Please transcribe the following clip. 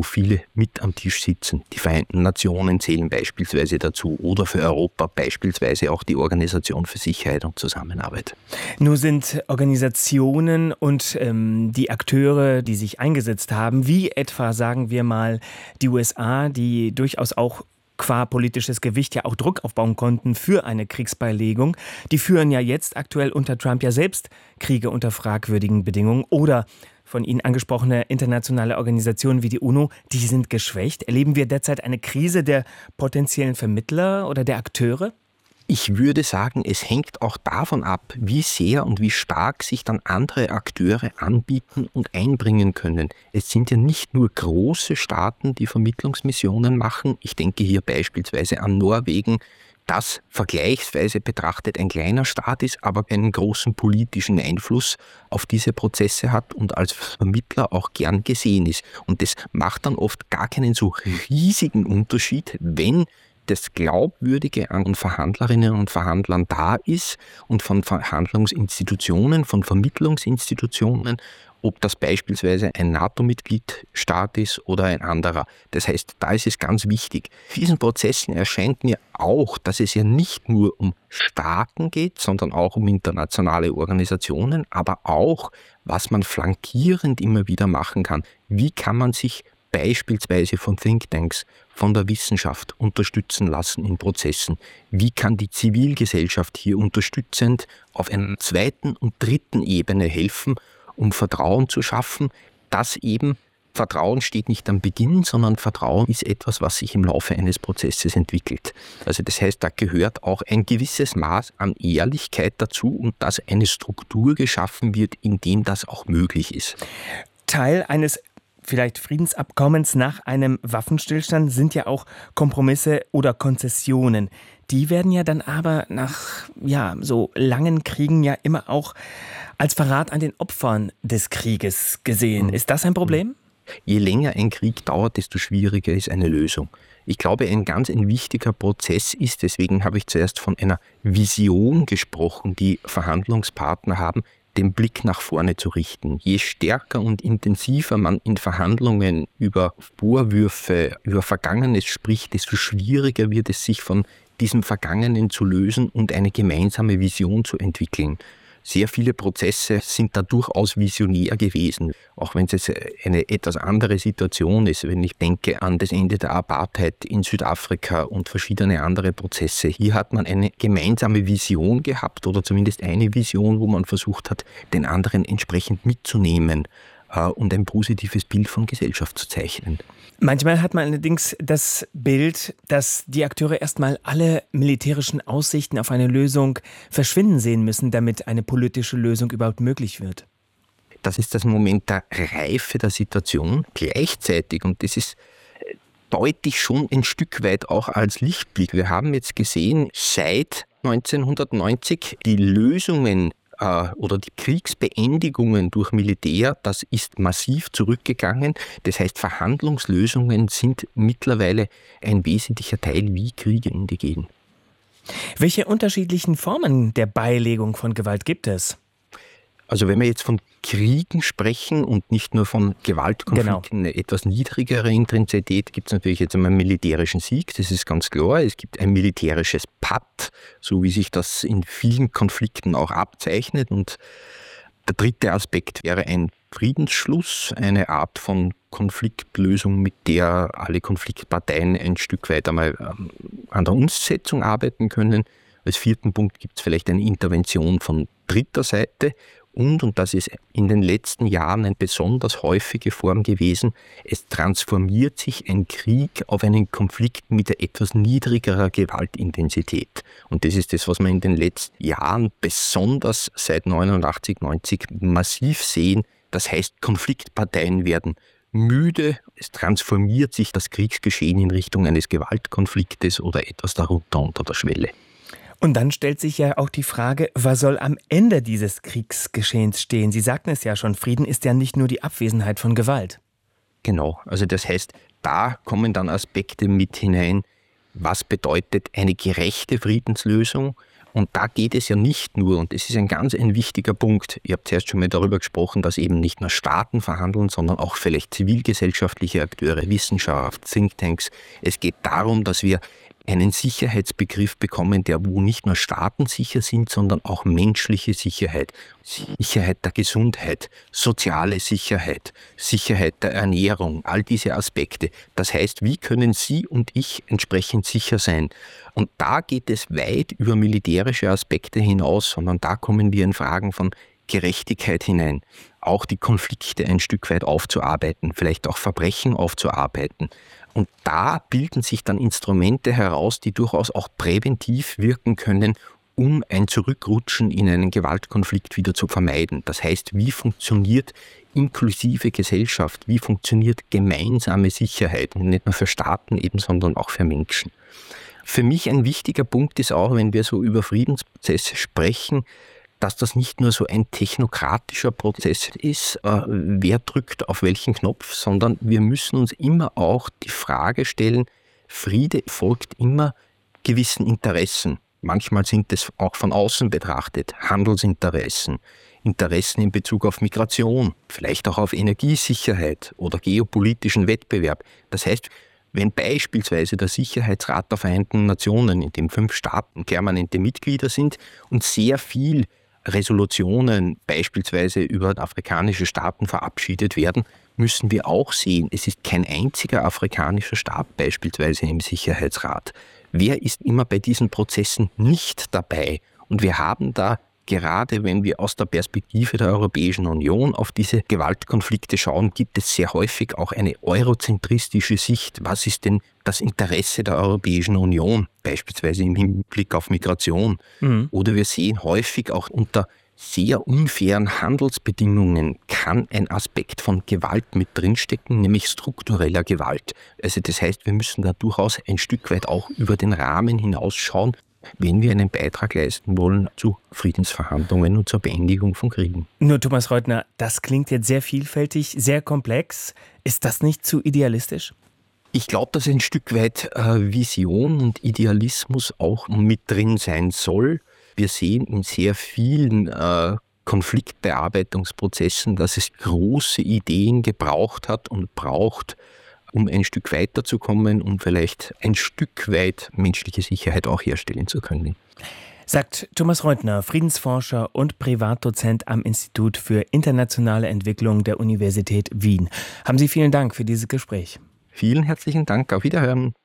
wo viele mit am Tisch sitzen. Die Vereinten Nationen zählen beispielsweise dazu oder für Europa beispielsweise auch die Organisation für Sicherheit und Zusammenarbeit. Nur sind Organisationen und die Akteure, die sich eingesetzt haben, wie etwa, sagen wir mal, die USA, die durchaus auch qua politisches Gewicht ja auch Druck aufbauen konnten für eine Kriegsbeilegung. Die führen ja jetzt aktuell unter Trump ja selbst Kriege unter fragwürdigen Bedingungen. Oder von Ihnen angesprochene internationale Organisationen wie die UNO, die sind geschwächt. Erleben wir derzeit eine Krise der potenziellen Vermittler oder der Akteure? Ich würde sagen, es hängt auch davon ab, wie sehr und wie stark sich dann andere Akteure anbieten und einbringen können. Es sind ja nicht nur große Staaten, die Vermittlungsmissionen machen. Ich denke hier beispielsweise an Norwegen, das vergleichsweise betrachtet ein kleiner Staat ist, aber einen großen politischen Einfluss auf diese Prozesse hat und als Vermittler auch gern gesehen ist. Und das macht dann oft gar keinen so riesigen Unterschied, wenn das Glaubwürdige an Verhandlerinnen und Verhandlern da ist und von Verhandlungsinstitutionen, von Vermittlungsinstitutionen, ob das beispielsweise ein NATO-Mitgliedstaat ist oder ein anderer. Das heißt, da ist es ganz wichtig. Diesen Prozessen erscheint mir auch, dass es ja nicht nur um Staaten geht, sondern auch um internationale Organisationen, aber auch, was man flankierend immer wieder machen kann. Wie kann man sich beispielsweise von Thinktanks, von der Wissenschaft unterstützen lassen in Prozessen? Wie kann die Zivilgesellschaft hier unterstützend auf einer zweiten und dritten Ebene helfen, um Vertrauen zu schaffen, dass eben Vertrauen steht nicht am Beginn, sondern Vertrauen ist etwas, was sich im Laufe eines Prozesses entwickelt. Also das heißt, da gehört auch ein gewisses Maß an Ehrlichkeit dazu und dass eine Struktur geschaffen wird, in dem das auch möglich ist. Teil eines vielleicht Friedensabkommens nach einem Waffenstillstand sind ja auch Kompromisse oder Konzessionen. Die werden ja dann aber nach so langen Kriegen ja immer auch als Verrat an den Opfern des Krieges gesehen. Ist das ein Problem? Je länger ein Krieg dauert, desto schwieriger ist eine Lösung. Ich glaube, ein wichtiger Prozess ist, deswegen habe ich zuerst von einer Vision gesprochen, die Verhandlungspartner haben, den Blick nach vorne zu richten. Je stärker und intensiver man in Verhandlungen über Vorwürfe, über Vergangenes spricht, desto schwieriger wird es, sich von diesem Vergangenen zu lösen und eine gemeinsame Vision zu entwickeln. Sehr viele Prozesse sind da durchaus visionär gewesen, auch wenn es eine etwas andere Situation ist. Wenn ich denke an das Ende der Apartheid in Südafrika und verschiedene andere Prozesse. Hier hat man eine gemeinsame Vision gehabt oder zumindest eine Vision, wo man versucht hat, den anderen entsprechend mitzunehmen und ein positives Bild von Gesellschaft zu zeichnen. Manchmal hat man allerdings das Bild, dass die Akteure erstmal alle militärischen Aussichten auf eine Lösung verschwinden sehen müssen, damit eine politische Lösung überhaupt möglich wird. Das ist das Moment der Reife der Situation. Gleichzeitig, und das ist deutlich schon ein Stück weit auch als Lichtblick. Wir haben jetzt gesehen, seit 1990 die Lösungen oder die Kriegsbeendigungen durch Militär, das ist massiv zurückgegangen. Das heißt, Verhandlungslösungen sind mittlerweile ein wesentlicher Teil, wie Kriege ende gehen. Welche unterschiedlichen Formen der Beilegung von Gewalt gibt es? Also wenn wir jetzt von Kriegen sprechen und nicht nur von Gewaltkonflikten, eine etwas niedrigere Intensität, gibt es natürlich jetzt einmal einen militärischen Sieg, das ist ganz klar. Es gibt ein militärisches Patt, so wie sich das in vielen Konflikten auch abzeichnet. Und der dritte Aspekt wäre ein Friedensschluss, eine Art von Konfliktlösung, mit der alle Konfliktparteien ein Stück weit einmal an der Umsetzung arbeiten können. Als vierten Punkt gibt es vielleicht eine Intervention von dritter Seite. Und das ist in den letzten Jahren eine besonders häufige Form gewesen, es transformiert sich ein Krieg auf einen Konflikt mit etwas niedrigerer Gewaltintensität. Und das ist das, was wir in den letzten Jahren besonders seit 89, 90 massiv sehen. Das heißt, Konfliktparteien werden müde, es transformiert sich das Kriegsgeschehen in Richtung eines Gewaltkonfliktes oder etwas darunter unter der Schwelle. Und dann stellt sich ja auch die Frage, was soll am Ende dieses Kriegsgeschehens stehen? Sie sagten es ja schon, Frieden ist ja nicht nur die Abwesenheit von Gewalt. Genau, also das heißt, da kommen dann Aspekte mit hinein, was bedeutet eine gerechte Friedenslösung Und da geht es ja nicht nur, und das ist ein wichtiger Punkt, ihr habt zuerst schon mal darüber gesprochen, dass eben nicht nur Staaten verhandeln, sondern auch vielleicht zivilgesellschaftliche Akteure, Wissenschaft, Thinktanks. Es geht darum, dass wir einen Sicherheitsbegriff bekommen, wo nicht nur Staaten sicher sind, sondern auch menschliche Sicherheit, Sicherheit der Gesundheit, soziale Sicherheit, Sicherheit der Ernährung, all diese Aspekte. Das heißt, wie können Sie und ich entsprechend sicher sein? Und da geht es weit über militärische Aspekte hinaus, sondern da kommen wir in Fragen von Gerechtigkeit hinein, auch die Konflikte ein Stück weit aufzuarbeiten, vielleicht auch Verbrechen aufzuarbeiten. Und da bilden sich dann Instrumente heraus, die durchaus auch präventiv wirken können, um ein Zurückrutschen in einen Gewaltkonflikt wieder zu vermeiden. Das heißt, wie funktioniert inklusive Gesellschaft, wie funktioniert gemeinsame Sicherheit, nicht nur für Staaten eben, sondern auch für Menschen. Für mich ein wichtiger Punkt ist auch, wenn wir so über Friedensprozesse sprechen, dass das nicht nur so ein technokratischer Prozess ist, wer drückt auf welchen Knopf, sondern wir müssen uns immer auch die Frage stellen, Friede folgt immer gewissen Interessen. Manchmal sind es auch von außen betrachtet Handelsinteressen, Interessen in Bezug auf Migration, vielleicht auch auf Energiesicherheit oder geopolitischen Wettbewerb. Das heißt, wenn beispielsweise der Sicherheitsrat der Vereinten Nationen, in dem 5 Staaten permanente Mitglieder sind und sehr viel Resolutionen beispielsweise über afrikanische Staaten verabschiedet werden, müssen wir auch sehen, es ist kein einziger afrikanischer Staat beispielsweise im Sicherheitsrat. Wer ist immer bei diesen Prozessen nicht dabei? Und wir haben da, gerade wenn wir aus der Perspektive der Europäischen Union auf diese Gewaltkonflikte schauen, gibt es sehr häufig auch eine eurozentristische Sicht. Was ist denn das Interesse der Europäischen Union, beispielsweise im Hinblick auf Migration? Oder wir sehen häufig auch unter sehr unfairen Handelsbedingungen kann ein Aspekt von Gewalt mit drinstecken, nämlich struktureller Gewalt. Also das heißt, wir müssen da durchaus ein Stück weit auch über den Rahmen hinausschauen, wenn wir einen Beitrag leisten wollen zu Friedensverhandlungen und zur Beendigung von Kriegen. Nur Thomas Reutner, das klingt jetzt sehr vielfältig, sehr komplex. Ist das nicht zu idealistisch? Ich glaube, dass ein Stück weit Vision und Idealismus auch mit drin sein soll. Wir sehen in sehr vielen Konfliktbearbeitungsprozessen, dass es große Ideen gebraucht hat und braucht, um ein Stück weiterzukommen und vielleicht ein Stück weit menschliche Sicherheit auch herstellen zu können. Sagt Thomas Reutner, Friedensforscher und Privatdozent am Institut für internationale Entwicklung der Universität Wien. Haben Sie vielen Dank für dieses Gespräch. Vielen herzlichen Dank. Auf Wiederhören.